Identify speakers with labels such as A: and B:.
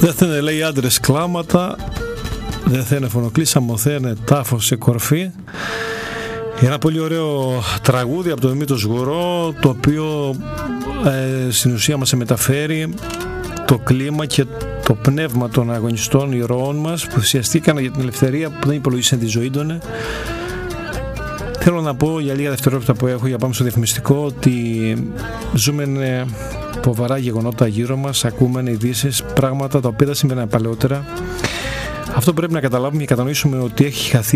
A: Δεν θα είναι, λέει, άντρες κλάματα, δεν θα είναι φωνοκλήσαμο, θα είναι τάφος σε κορφή. Ένα πολύ ωραίο τραγούδι από το Δημήτρη Σγουρό, το οποίο στην ουσία μας μεταφέρει το κλίμα και το πνεύμα των αγωνιστών ηρώων μας που θυσιαστήκαν για την ελευθερία, που δεν υπολογίσαν τη ζωή των. Θέλω να πω για λίγα δευτερόλεπτα που έχω για πάμε στο διαφημιστικό ότι ζούμε φοβερά γεγονότα γύρω μας, ακούμε ειδήσεις, πράγματα τα οποία δεν συμβαίναν παλαιότερα. Αυτό πρέπει να καταλάβουμε και κατανοήσουμε ότι έχει χαθεί